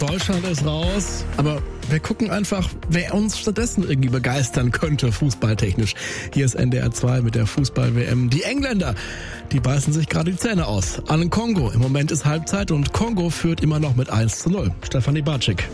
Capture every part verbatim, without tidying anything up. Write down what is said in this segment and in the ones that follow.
Deutschland ist raus, aber wir gucken einfach, wer uns stattdessen irgendwie begeistern könnte, fußballtechnisch. Hier ist N D R zwei mit der Fußball-W M. Die Engländer, die beißen sich gerade die Zähne aus. An Kongo. Im Moment ist Halbzeit und Kongo führt immer noch mit eins zu null. Stefanie Bartschik.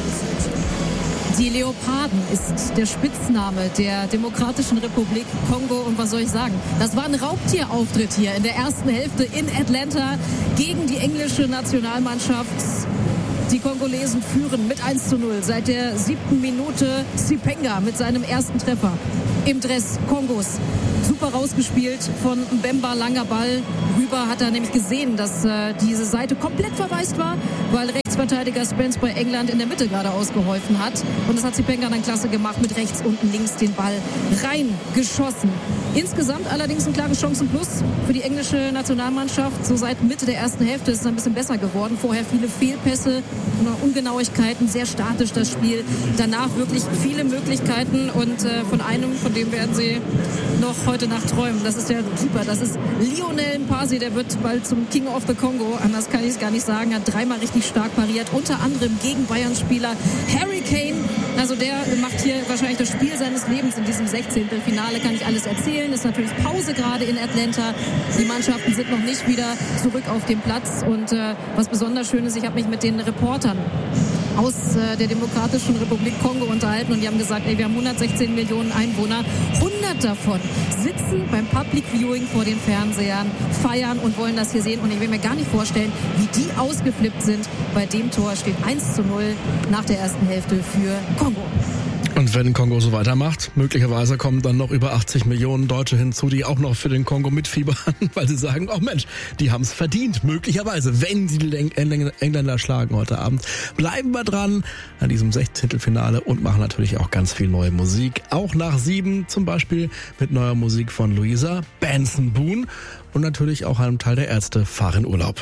Die Leoparden ist der Spitzname der Demokratischen Republik Kongo. Und was soll ich sagen? Das war ein Raubtierauftritt hier in der ersten Hälfte in Atlanta gegen die englische Nationalmannschaft. Die Kongolesen führen mit eins zu null. Seit der siebten Minute Sipenga mit seinem ersten Treffer im Dress Kongos. Super rausgespielt von Mbemba, langer Ball. Rüber hat er nämlich gesehen, dass äh, diese Seite komplett verwaist war, weil Rechtsverteidiger Spence bei England in der Mitte gerade ausgeholfen hat. Und das hat Sipenga dann klasse gemacht, mit rechts unten links den Ball reingeschossen. Insgesamt allerdings ein klares Chancenplus für die englische Nationalmannschaft. So seit Mitte der ersten Hälfte ist es ein bisschen besser geworden. Vorher viele Fehlpässe, Ungenauigkeiten, sehr statisch das Spiel. Danach wirklich viele Möglichkeiten und äh, von einem, von dem werden sie noch heute Nacht träumen. Das ist der Typer, das ist Lionel Mpasi, der wird bald zum King of the Congo. Anders kann ich es gar nicht sagen. Hat dreimal richtig stark pariert, unter anderem gegen Bayern-Spieler Harry Kane. Also der macht hier wahrscheinlich das Spiel seines Lebens in diesem sechzehnten Finale, kann ich alles erzählen. Ist natürlich Pause gerade in Atlanta. Die Mannschaften sind noch nicht wieder zurück auf dem Platz. Und äh, was besonders schön ist, ich habe mich mit den Reportern aus äh, der Demokratischen Republik Kongo unterhalten und die haben gesagt, ey, wir haben hundertsechzehn Millionen Einwohner. hundert davon sitzen beim Public Viewing vor den Fernsehern, feiern und wollen das hier sehen. Und ich will mir gar nicht vorstellen, wie die ausgeflippt sind. Bei dem Tor steht eins zu null nach der ersten Hälfte für Kongo. Und wenn Kongo so weitermacht, möglicherweise kommen dann noch über achtzig Millionen Deutsche hinzu, die auch noch für den Kongo mitfiebern, weil sie sagen, oh Mensch, die haben es verdient, möglicherweise, wenn sie die Engländer schlagen heute Abend. Bleiben wir dran an diesem Sechzehntelfinale und machen natürlich auch ganz viel neue Musik. Auch nach sieben zum Beispiel mit neuer Musik von Luisa Benson-Boone und natürlich auch einem Teil der Ärzte, Fahr in Urlaub.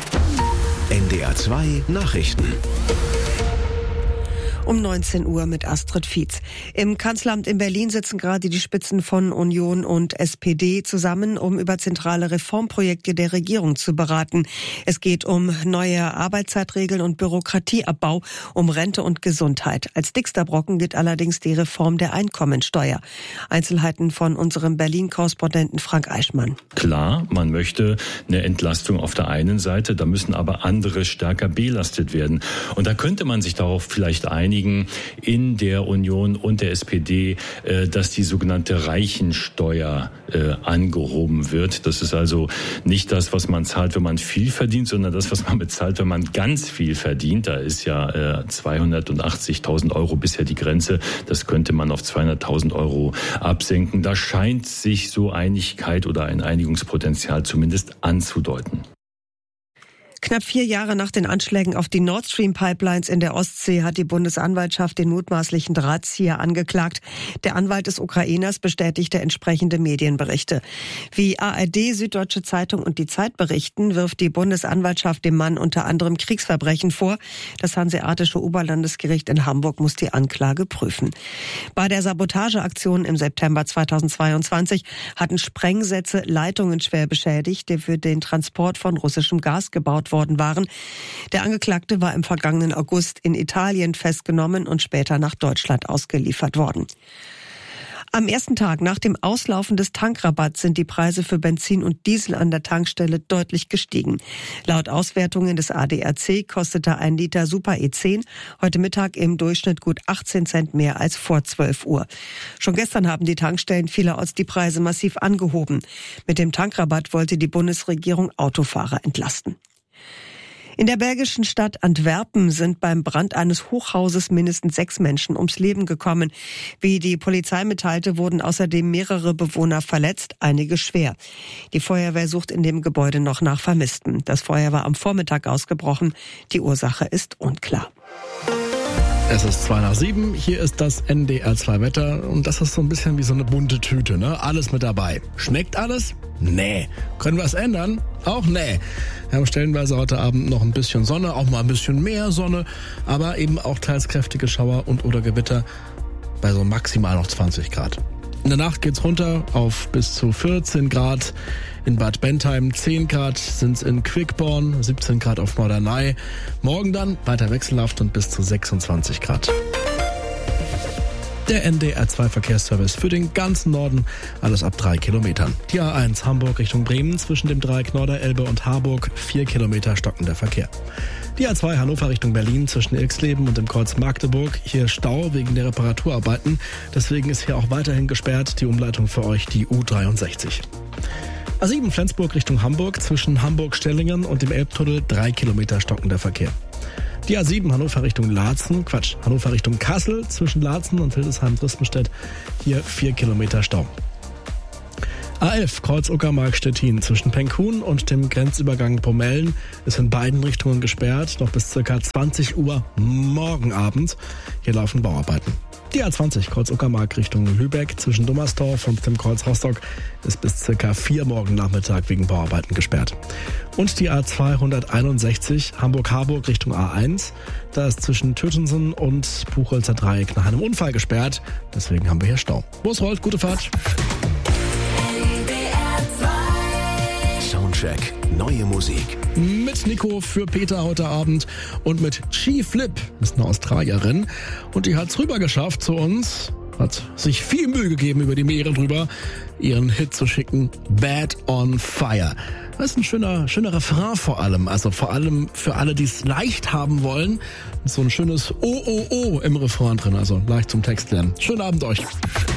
N D R zwei Nachrichten. Um neunzehn Uhr mit Astrid Fietz. Im Kanzleramt in Berlin sitzen gerade die Spitzen von Union und S P D zusammen, um über zentrale Reformprojekte der Regierung zu beraten. Es geht um neue Arbeitszeitregeln und Bürokratieabbau, um Rente und Gesundheit. Als dickster Brocken gilt allerdings die Reform der Einkommensteuer. Einzelheiten von unserem Berlin-Korrespondenten Frank Eichmann. Klar, man möchte eine Entlastung auf der einen Seite, da müssen aber andere stärker belastet werden. Und da könnte man sich darauf vielleicht einigen, in der Union und der S P D, dass die sogenannte Reichensteuer angehoben wird. Das ist also nicht das, was man zahlt, wenn man viel verdient, sondern das, was man bezahlt, wenn man ganz viel verdient. Da ist ja zweihundertachtzigtausend Euro bisher die Grenze. Das könnte man auf zweihunderttausend Euro absenken. Da scheint sich so Einigkeit oder ein Einigungspotenzial zumindest anzudeuten. Knapp vier Jahre nach den Anschlägen auf die Nord Stream Pipelines in der Ostsee hat die Bundesanwaltschaft den mutmaßlichen Drahtzieher angeklagt. Der Anwalt des Ukrainers bestätigte entsprechende Medienberichte. Wie A R D, Süddeutsche Zeitung und die Zeit berichten, wirft die Bundesanwaltschaft dem Mann unter anderem Kriegsverbrechen vor. Das Hanseatische Oberlandesgericht in Hamburg muss die Anklage prüfen. Bei der Sabotageaktion im September zweitausendzweiundzwanzig hatten Sprengsätze Leitungen schwer beschädigt, die für den Transport von russischem Gas gebaut worden waren. Der Angeklagte war im vergangenen August in Italien festgenommen und später nach Deutschland ausgeliefert worden. Am ersten Tag nach dem Auslaufen des Tankrabatts sind die Preise für Benzin und Diesel an der Tankstelle deutlich gestiegen. Laut Auswertungen des A D A C kostete ein Liter Super E zehn heute Mittag im Durchschnitt gut achtzehn Cent mehr als vor zwölf Uhr. Schon gestern haben die Tankstellen vielerorts die Preise massiv angehoben. Mit dem Tankrabatt wollte die Bundesregierung Autofahrer entlasten. In der belgischen Stadt Antwerpen sind beim Brand eines Hochhauses mindestens sechs Menschen ums Leben gekommen. Wie die Polizei mitteilte, wurden außerdem mehrere Bewohner verletzt, einige schwer. Die Feuerwehr sucht in dem Gebäude noch nach Vermissten. Das Feuer war am Vormittag ausgebrochen. Die Ursache ist unklar. Es ist zwei nach sieben, hier ist das N D R zwei Wetter und das ist so ein bisschen wie so eine bunte Tüte, ne? Alles mit dabei. Schmeckt alles? Nee. Können wir es ändern? Auch nee. Wir haben stellenweise heute Abend noch ein bisschen Sonne, auch mal ein bisschen mehr Sonne, aber eben auch teils kräftige Schauer und oder Gewitter bei so maximal noch zwanzig Grad. In der Nacht geht's runter auf bis zu vierzehn Grad. In Bad Bentheim zehn Grad sind's in Quickborn, siebzehn Grad auf Norderney. Morgen dann weiter wechselhaft und bis zu sechsundzwanzig Grad. Der N D R zwei Verkehrsservice für den ganzen Norden, alles ab drei Kilometern. Die A eins Hamburg Richtung Bremen zwischen dem Dreieck Norderelbe und Harburg, vier Kilometer stockender Verkehr. Die A zwei Hannover Richtung Berlin zwischen Ilksleben und dem Kreuz Magdeburg, hier Stau wegen der Reparaturarbeiten. Deswegen ist hier auch weiterhin gesperrt, die Umleitung für euch die U dreiundsechzig. A sieben Flensburg Richtung Hamburg zwischen Hamburg-Stellingen und dem Elbtunnel, drei Kilometer stockender Verkehr. Die A sieben Hannover Richtung Laatzen, Quatsch, Hannover Richtung Kassel zwischen Laatzen und Hildesheim-Drispenstedt, hier vier Kilometer Stau. A elf Kreuz Uckermark-Stettin zwischen Penkhuhn und dem Grenzübergang Pomellen ist in beiden Richtungen gesperrt, noch bis ca. zwanzig Uhr morgen Abend. Hier laufen Bauarbeiten. Die A zwanzig Kreuz Uckermark Richtung Lübeck zwischen Dummersdorf und dem Kreuz Rostock ist bis ca. vier morgen Nachmittag wegen Bauarbeiten gesperrt. Und die A zweihunderteinundsechzig Hamburg-Harburg Richtung A eins, da ist zwischen Tötensen und Buchholzer Dreieck nach einem Unfall gesperrt. Deswegen haben wir hier Stau. Bus rollt, gute Fahrt. Soundcheck, neue Musik. Mit Nico für Peter heute Abend und mit Chi Flip, ist eine Australierin und die hat's rüber geschafft zu uns, hat sich viel Mühe gegeben über die Meere drüber, ihren Hit zu schicken, Bad on Fire. Das ist ein schöner, schöner Refrain vor allem, also vor allem für alle, die es leicht haben wollen, so ein schönes O O O im Refrain drin, also leicht zum Text lernen. Schönen Abend euch.